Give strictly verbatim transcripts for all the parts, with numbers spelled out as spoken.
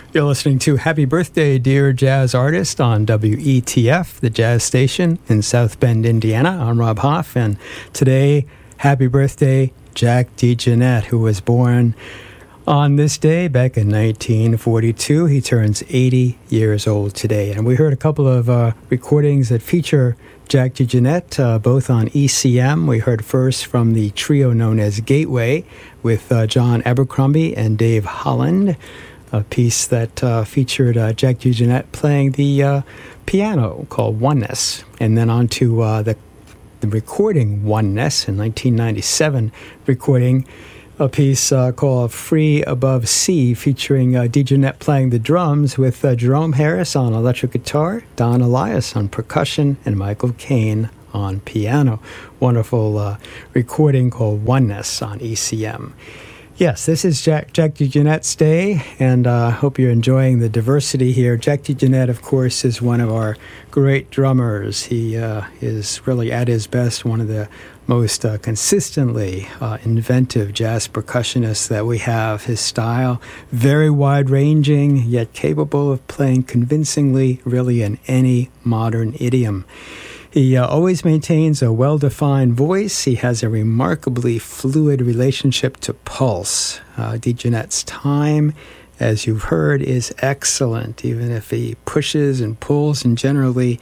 You're listening to Happy Birthday, Dear Jazz Artist on W E T F, the jazz station in South Bend, Indiana. I'm Rob Hoff, and today, happy birthday, Jack DeJohnette, who was born on this day back in nineteen forty-two. He turns eighty years old today. And we heard a couple of uh, recordings that feature Jack DeJohnette, uh, both on E C M. We heard first from the trio known as Gateway with uh, John Abercrombie and Dave Holland, a piece that uh, featured uh, Jack DeJohnette playing the uh, piano called Oneness. And then on to uh, the, the recording Oneness in nineteen ninety-seven, recording a piece uh, called Free Above Sea, featuring uh, DeJohnette playing the drums with uh, Jerome Harris on electric guitar, Don Elias on percussion, and Michael Caine on piano. Wonderful uh, recording called Oneness on E C M. Yes, this is Jack, Jack DeJohnette's day, and I uh, hope you're enjoying the diversity here. Jack DeJohnette, of course, is one of our great drummers. He uh, is really at his best one of the most uh, consistently uh, inventive jazz percussionists that we have. His style, very wide-ranging, yet capable of playing convincingly really in any modern idiom. He uh, always maintains a well-defined voice. He has a remarkably fluid relationship to pulse. Uh, DeJohnette's time, as you've heard, is excellent, even if he pushes and pulls and generally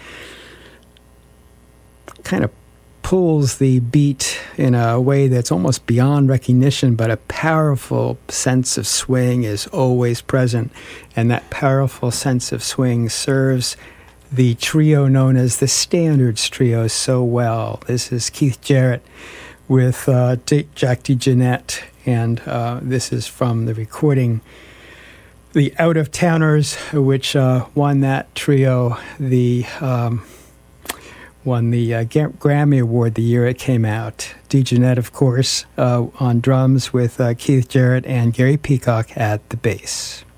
kind of pulls the beat in a way that's almost beyond recognition, but a powerful sense of swing is always present, and that powerful sense of swing serves the trio known as the Standards Trio so well. This is Keith Jarrett with uh, D- Jack DeJohnette, and uh, this is from the recording The Out of Towners, which uh, won that trio the um, won the uh, Grammy Award the year it came out. DeJohnette, of course, uh, on drums with uh, Keith Jarrett and Gary Peacock at the bass.